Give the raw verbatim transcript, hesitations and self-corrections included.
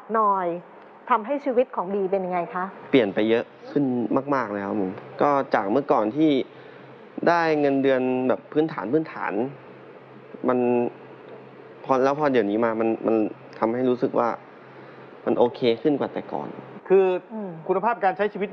หน่อยทำให้ชีวิตของดีเป็นยังไงคะเปลี่ยนไปเยอะขึ้นมากๆเลยครับผมก็จากเมื่อก่อนที่ได้เงินเดือนแบบพื้นฐานพื้นฐานมันพอแล้วพอเดี๋ยวนี้มามันมันทำให้รู้สึกว่ามันโอเคขึ้นกว่าแต่ก่อนคือคุณภาพการใช้ชีวิต